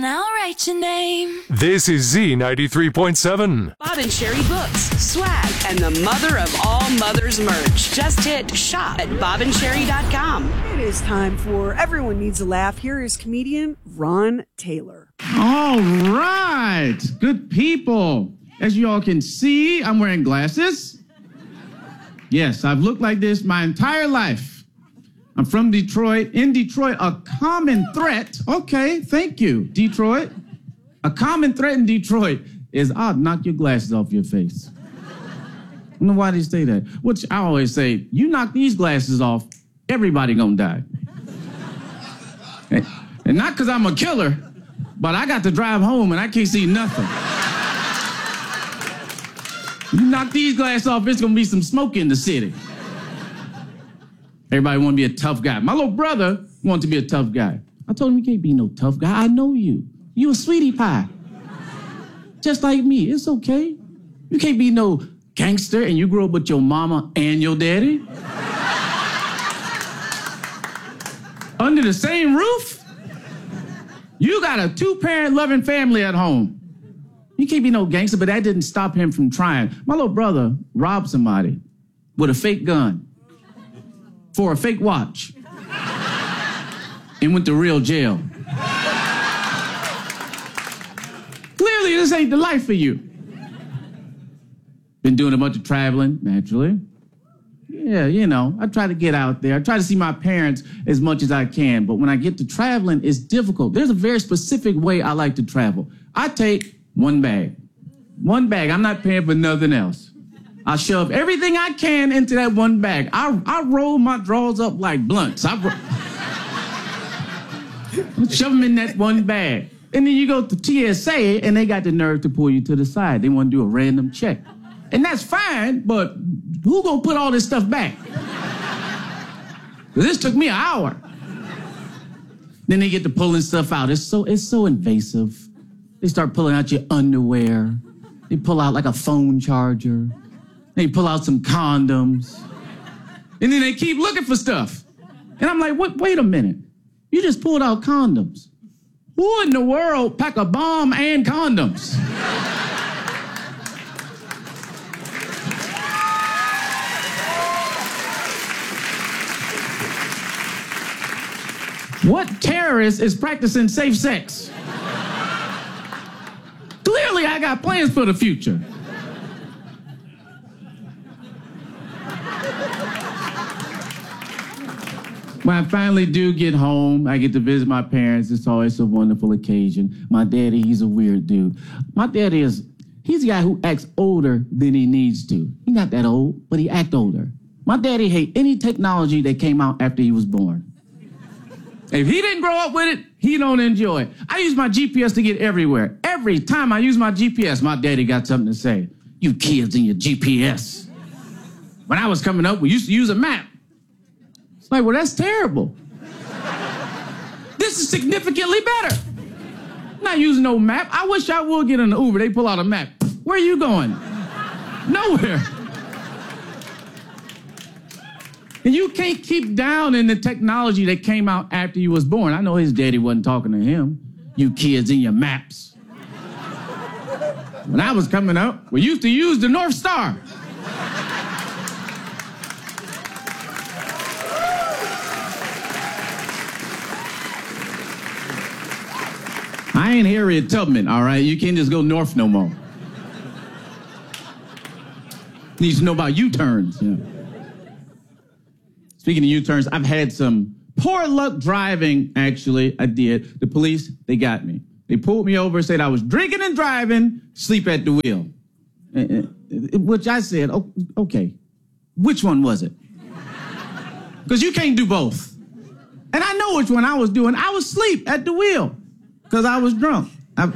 I'll write your name. This is Z93.7. Bob and Sherry books, swag, and the mother of all mothers merch. Just hit shop at bobandcherry.com. It is time for Everyone Needs a Laugh. Here is comedian Ron Taylor. All right. Good people. As you all can see, I'm wearing glasses. Yes, I've looked like this my entire life. I'm from Detroit. In Detroit, a common threat. Okay, thank you, Detroit. A common threat in Detroit is I'll knock your glasses off your face. I don't know why they say that. Which I always say, you knock these glasses off, everybody gonna die. And not because I'm a killer, but I got to drive home and I can't see nothing. You knock these glasses off, it's gonna be some smoke in the city. Everybody want to be a tough guy. My little brother wanted to be a tough guy. I told him, you can't be no tough guy. I know you. You a sweetie pie. Just like me. It's okay. You can't be no gangster and you grew up with your mama and your daddy. Under the same roof? You got a two-parent loving family at home. You can't be no gangster, but that didn't stop him from trying. My little brother robbed somebody with a fake gun for a fake watch and went to real jail. Clearly, this ain't the life for you. Been doing a bunch of traveling, naturally. Yeah, you know, I try to get out there. I try to see my parents as much as I can, but when I get to traveling, it's difficult. There's a very specific way I like to travel. I take one bag. One bag. I'm not paying for nothing else. I shove everything I can into that one bag. I roll my drawers up like blunts. I shove them in that one bag. And then you go to TSA, and they got the nerve to pull you to the side. They want to do a random check. And that's fine, but who gonna put all this stuff back? This took me an hour. Then they get to pulling stuff out. It's so invasive. They start pulling out your underwear. They pull out like a phone charger. They pull out some condoms. And then they keep looking for stuff. And I'm like, wait a minute. You just pulled out condoms. Who in the world pack a bomb and condoms? What terrorist is practicing safe sex? Clearly, I got plans for the future. When I finally do get home, I get to visit my parents. It's always a wonderful occasion. My daddy, he's a weird dude. My daddy he's a guy who acts older than he needs to. He's not that old, but he acts older. My daddy hates any technology that came out after he was born. If he didn't grow up with it, he don't enjoy it. I use my GPS to get everywhere. Every time I use my GPS, my daddy got something to say. You kids and your GPS. When I was coming up, we used to use a map. It's like, well, that's terrible. This is significantly better. I'm not using no map. I wish I would get in an Uber. They pull out a map. Where are you going? Nowhere. And you can't keep down in the technology that came out after you was born. I know his daddy wasn't talking to him. You kids and your maps. When I was coming up, we used to use the North Star. I ain't Harriet Tubman, all right? You can't just go north no more. Need to know about U-turns, you know. Speaking of U-turns, I've had some poor luck driving, actually. I did. The police, they got me. They pulled me over, said I was drinking and driving, sleep at the wheel. Which I said, oh, okay, which one was it? Because you can't do both. And I know which one I was doing. I was asleep at the wheel because I was drunk.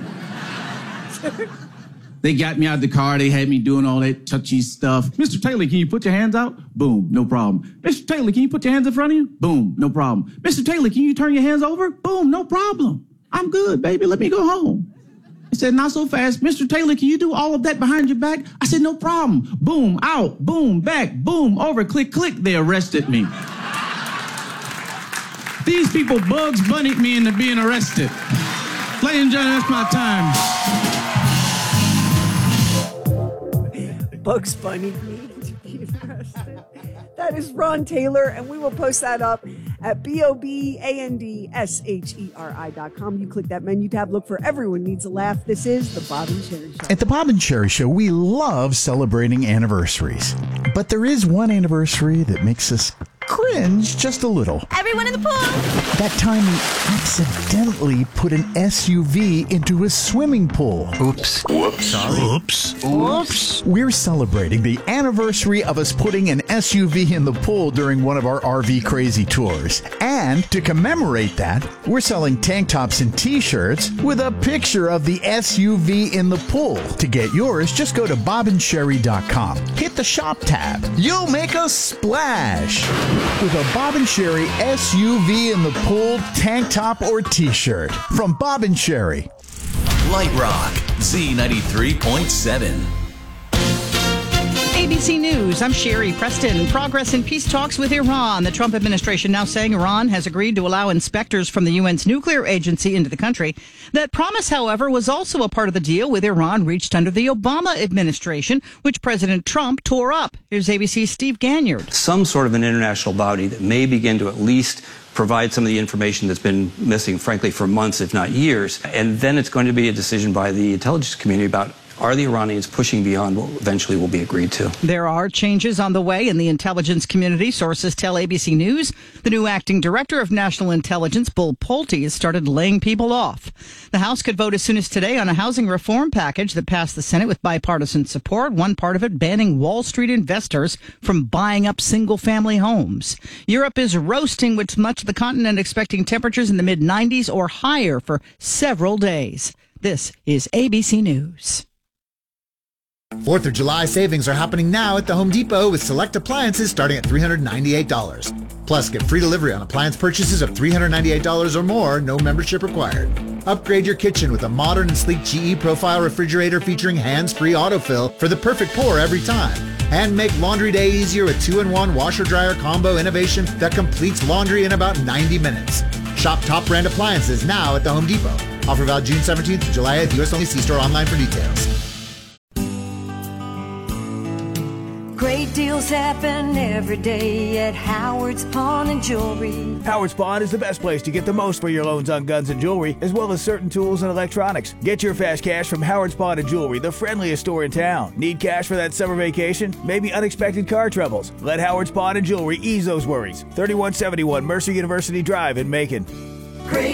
They got me out of the car. They had me doing all that touchy stuff. Mr. Taylor, can you put your hands out? Boom, no problem. Mr. Taylor, can you put your hands in front of you? Boom, no problem. Mr. Taylor, can you turn your hands over? Boom, no problem. I'm good, baby. Let me go home. He said, not so fast. Mr. Taylor, can you do all of that behind your back? I said, no problem. Boom, out, boom, back, boom, over, click, click. They arrested me. These people Bugs Bunnied me into being arrested. Ladies and gentlemen, it's my time. Bugs Bunny needing to be arrested. That is Ron Taylor, and we will post that up at BOBANDSHERI.com. You click that menu tab, look for Everyone Needs a Laugh. This is the Bob and Sherry Show. At the Bob and Sherry Show, we love celebrating anniversaries. But there is one anniversary that makes us cringe just a little. Everyone in the pool. That time we accidentally put an SUV into a swimming pool. Oops. Whoops. Sorry. Oops. Oops. We're celebrating the anniversary of us putting an SUV in the pool during one of our RV Crazy tours. And to commemorate that, we're selling tank tops and t-shirts with a picture of the SUV in the pool. To get yours, just go to bobandsherry.com. Hit the shop tab. You'll make a splash with a Bob and Sherry SUV in the pool tank top or t-shirt from Bob and Sherry. Light Rock, Z93.7. ABC News, I'm Sherry Preston. Progress in peace talks with Iran. The Trump administration now saying Iran has agreed to allow inspectors from the UN's nuclear agency into the country. That promise, however, was also a part of the deal with Iran reached under the Obama administration, which President Trump tore up. Here's ABC's Steve Ganyard. Some sort of an international body that may begin to at least provide some of the information that's been missing, frankly, for months, if not years. And then it's going to be a decision by the intelligence community about, are the Iranians pushing beyond what eventually will be agreed to? There are changes on the way in the intelligence community. Sources tell ABC News the new acting director of national intelligence, Bull Pulte, has started laying people off. The House could vote as soon as today on a housing reform package that passed the Senate with bipartisan support, one part of it banning Wall Street investors from buying up single-family homes. Europe is roasting, with much of the continent expecting temperatures in the mid-90s or higher for several days. This is ABC News. 4th of July savings are happening now at the Home Depot with select appliances starting at $398. Plus, get free delivery on appliance purchases of $398 or more, no membership required. Upgrade your kitchen with a modern and sleek GE Profile refrigerator featuring hands-free autofill for the perfect pour every time. And make laundry day easier with 2-in-1 washer-dryer combo innovation that completes laundry in about 90 minutes. Shop top brand appliances now at the Home Depot. Offer valid June 17th to July 8th. U.S. only. See store online for details. Great deals happen every day at Howard's Pawn and Jewelry. Howard's Pawn is the best place to get the most for your loans on guns and jewelry, as well as certain tools and electronics. Get your fast cash from Howard's Pawn and Jewelry, the friendliest store in town. Need cash for that summer vacation? Maybe unexpected car troubles? Let Howard's Pawn and Jewelry ease those worries. 3171 Mercer University Drive in Macon. Great